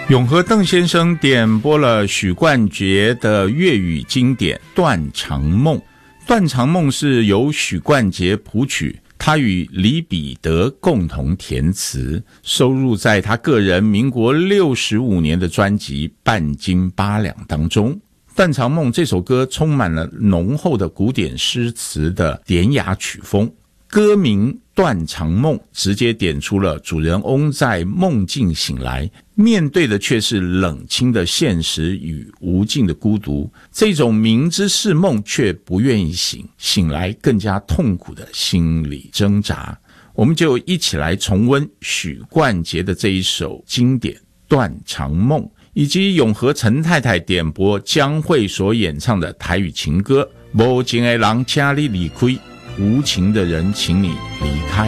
永和邓先生点播了许冠杰的粤语经典《断肠梦》。《断肠梦》是由许冠杰谱曲，他与李彼得共同填词，收录在他个人民国65年的专辑《半斤八两》当中。《断肠梦》这首歌充满了浓厚的古典诗词的典雅曲风，歌名《断肠梦》直接点出了主人翁在梦境醒来，面对的却是冷清的现实与无尽的孤独，这种明知是梦却不愿意醒，醒来更加痛苦的心理挣扎。我们就一起来重温许冠杰的这一首经典《断肠梦》，以及永和陈太太点播江蕙所演唱的台语情歌《无情的人请你离开》，无情的人请你离开。